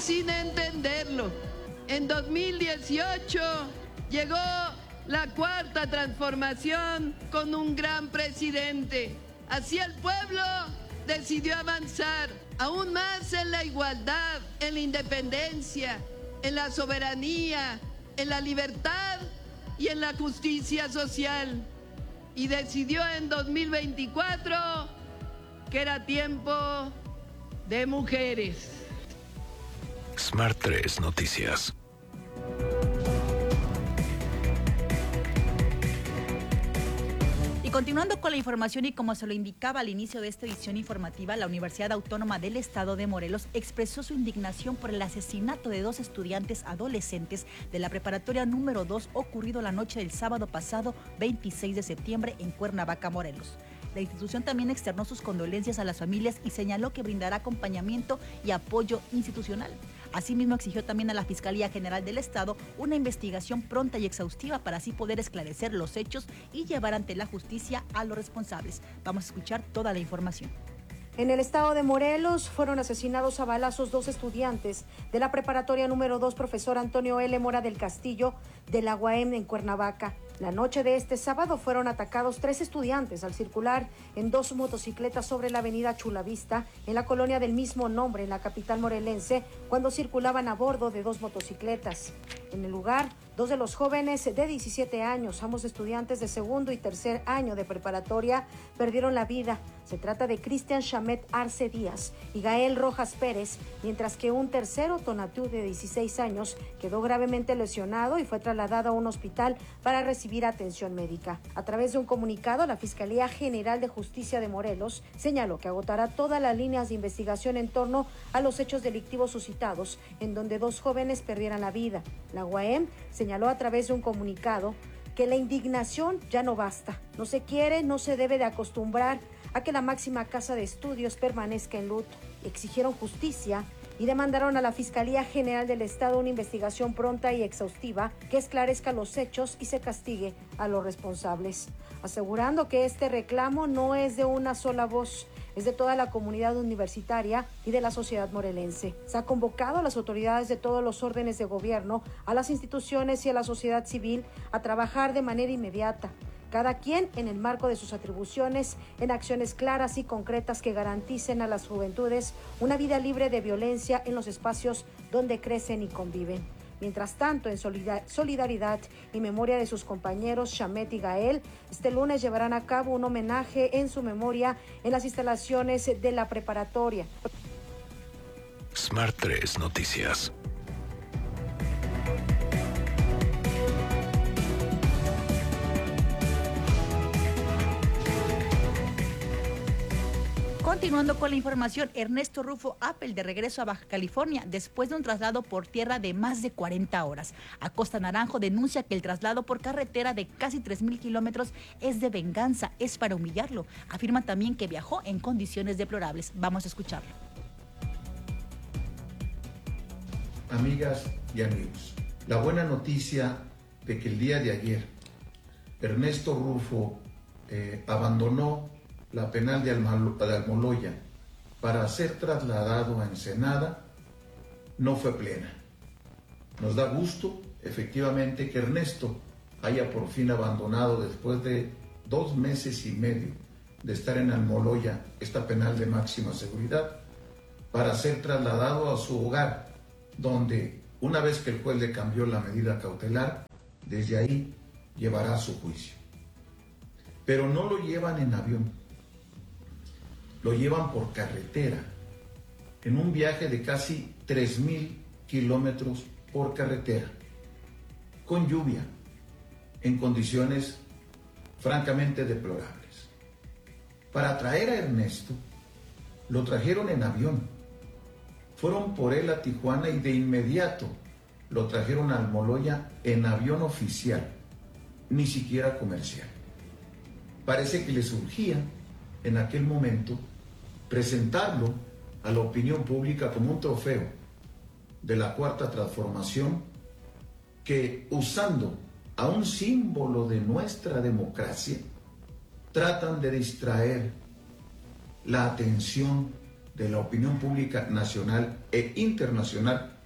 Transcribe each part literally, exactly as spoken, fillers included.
sin entenderlo. En dos mil dieciocho llegó la cuarta transformación con un gran presidente. Así el pueblo decidió avanzar aún más en la igualdad, en la independencia, en la soberanía, en la libertad y en la justicia social. Y decidió en dos mil veinticuatro que era tiempo de mujeres. Smart tres Noticias. Y continuando con la información, y como se lo indicaba al inicio de esta edición informativa, la Universidad Autónoma del Estado de Morelos expresó su indignación por el asesinato de dos estudiantes adolescentes de la preparatoria número dos ocurrido la noche del sábado pasado veintiséis de septiembre en Cuernavaca, Morelos. La institución también externó sus condolencias a las familias y señaló que brindará acompañamiento y apoyo institucional. Asimismo, exigió también a la Fiscalía General del Estado una investigación pronta y exhaustiva para así poder esclarecer los hechos y llevar ante la justicia a los responsables. Vamos a escuchar toda la información. En el estado de Morelos fueron asesinados a balazos dos estudiantes de la preparatoria número dos, profesor Antonio L. Mora del Castillo, de la U A M en Cuernavaca. La noche de este sábado fueron atacados tres estudiantes al circular en dos motocicletas sobre la avenida Chulavista, en la colonia del mismo nombre, en la capital morelense, cuando circulaban a bordo de dos motocicletas. En el lugar, dos de los jóvenes de diecisiete años, ambos estudiantes de segundo y tercer año de preparatoria, perdieron la vida. Se trata de Cristian Chamet Arce Díaz y Gael Rojas Pérez, mientras que un tercero, Tonatiuh, de dieciséis años, quedó gravemente lesionado y fue trasladado a un hospital para recibir atención médica. A través de un comunicado, la Fiscalía General de Justicia de Morelos señaló que agotará todas las líneas de investigación en torno a los hechos delictivos suscitados, en donde dos jóvenes perdieran la vida. La U A M señaló a través de un comunicado que la indignación ya no basta. No se quiere, no se debe de acostumbrar a que la máxima casa de estudios permanezca en luto. Exigieron justicia y demandaron a la Fiscalía General del Estado una investigación pronta y exhaustiva que esclarezca los hechos y se castigue a los responsables, asegurando que este reclamo no es de una sola voz, es de toda la comunidad universitaria y de la sociedad morelense. Se ha convocado a las autoridades de todos los órdenes de gobierno, a las instituciones y a la sociedad civil a trabajar de manera inmediata, cada quien en el marco de sus atribuciones, en acciones claras y concretas que garanticen a las juventudes una vida libre de violencia en los espacios donde crecen y conviven. Mientras tanto, en solidaridad y memoria de sus compañeros Chamet y Gael, este lunes llevarán a cabo un homenaje en su memoria en las instalaciones de la preparatoria. Smart tres Noticias. Continuando con la información, Ernesto Rufo Appel de regreso a Baja California después de un traslado por tierra de más de cuarenta horas. Acosta Naranjo denuncia que el traslado por carretera de casi tres mil kilómetros es de venganza, es para humillarlo. Afirma también que viajó en condiciones deplorables. Vamos a escucharlo. Amigas y amigos, la buena noticia de que el día de ayer Ernesto Rufo eh, abandonó la penal de Almoloya para ser trasladado a Ensenada no fue plena. Nos da gusto, efectivamente, que Ernesto haya por fin abandonado, después de dos meses y medio de estar en Almoloya, esta penal de máxima seguridad, para ser trasladado a su hogar, donde una vez que el juez le cambió la medida cautelar, desde ahí llevará su juicio. Pero no lo llevan en avión. Lo llevan por carretera, en un viaje de casi tres mil kilómetros por carretera, con lluvia, en condiciones francamente deplorables. Para traer a Ernesto, lo trajeron en avión. Fueron por él a Tijuana y de inmediato lo trajeron a Almoloya en avión oficial, ni siquiera comercial. Parece que le surgía en aquel momento presentarlo a la opinión pública como un trofeo de la Cuarta Transformación, que usando a un símbolo de nuestra democracia tratan de distraer la atención de la opinión pública nacional e internacional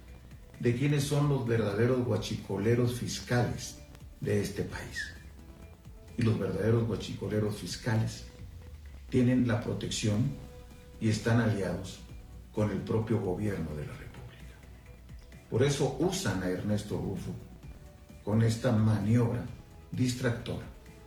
de quiénes son los verdaderos guachicoleros fiscales de este país. Y los verdaderos guachicoleros fiscales tienen la protección y están aliados con el propio gobierno de la República. Por eso usan a Ernesto Rufo con esta maniobra distractora.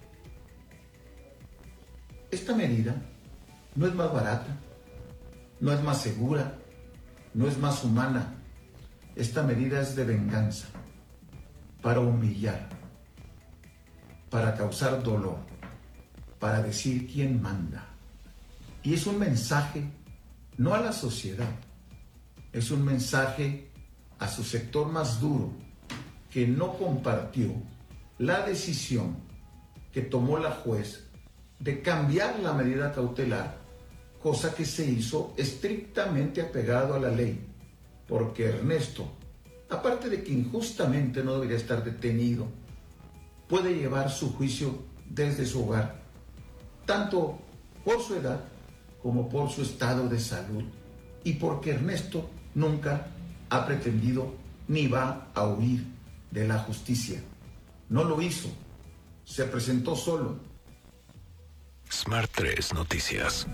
Esta medida no es más barata, no es más segura, no es más humana. Esta medida es de venganza, para humillar, para causar dolor, para decir quién manda. Y es un mensaje no a la sociedad, es un mensaje a su sector más duro, que no compartió la decisión que tomó la juez de cambiar la medida cautelar, cosa que se hizo estrictamente apegado a la ley, porque Ernesto, aparte de que injustamente no debería estar detenido, puede llevar su juicio desde su hogar, tanto por su edad como por su estado de salud, y porque Ernesto nunca ha pretendido ni va a huir de la justicia. No lo hizo, se presentó solo. Smart tres Noticias.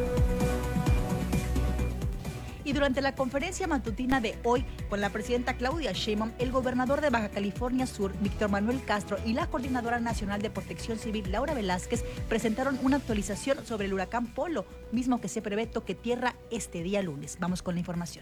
Y durante la conferencia matutina de hoy con la presidenta Claudia Sheinbaum, el gobernador de Baja California Sur, Víctor Manuel Castro, y la coordinadora nacional de Protección Civil, Laura Velázquez, presentaron una actualización sobre el huracán Polo, mismo que se prevé toque tierra este día lunes. Vamos con la información.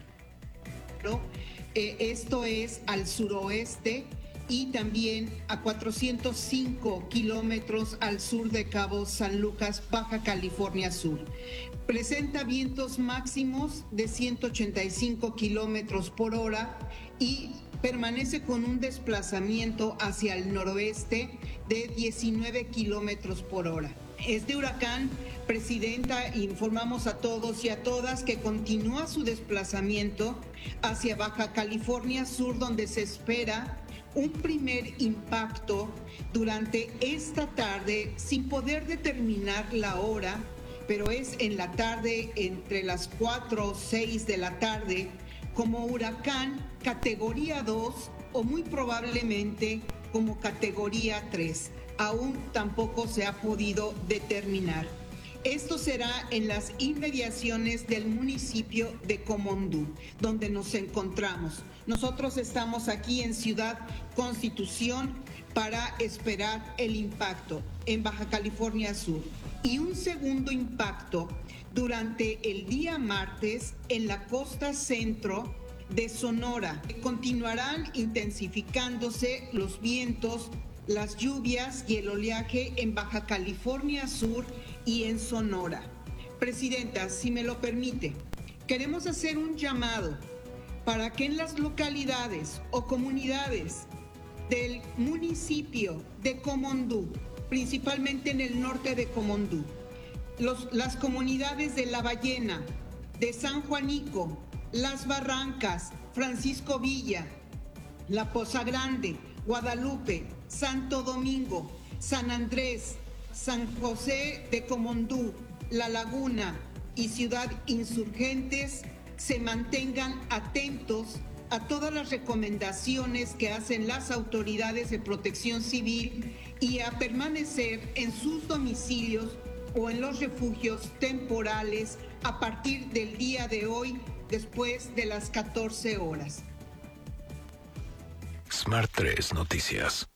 Eh, esto es al suroeste y también a cuatrocientos cinco kilómetros al sur de Cabo San Lucas, Baja California Sur. Presenta vientos máximos de ciento ochenta y cinco kilómetros por hora y permanece con un desplazamiento hacia el noroeste de diecinueve kilómetros por hora. Este huracán, presidenta, informamos a todos y a todas que continúa su desplazamiento hacia Baja California Sur, donde se espera un primer impacto durante esta tarde, sin poder determinar la hora, pero es en la tarde, entre las cuatro o seis de la tarde, como huracán categoría dos o muy probablemente como categoría tres. Aún tampoco se ha podido determinar. Esto será en las inmediaciones del municipio de Comondú, donde nos encontramos. Nosotros estamos aquí en Ciudad Constitución para esperar el impacto en Baja California Sur. Y un segundo impacto durante el día martes en la costa centro de Sonora. Continuarán intensificándose los vientos, las lluvias y el oleaje en Baja California Sur y en Sonora. Presidenta, si me lo permite, queremos hacer un llamado para que en las localidades o comunidades del municipio de Comondú, principalmente en el norte de Comondú, los, las comunidades de La Ballena, de San Juanico, Las Barrancas, Francisco Villa, La Poza Grande, Guadalupe, Santo Domingo, San Andrés, San José de Comondú, La Laguna y Ciudad Insurgentes se mantengan atentos a todas las recomendaciones que hacen las autoridades de protección civil y a permanecer en sus domicilios o en los refugios temporales a partir del día de hoy, después de las catorce horas. Smart tres Noticias.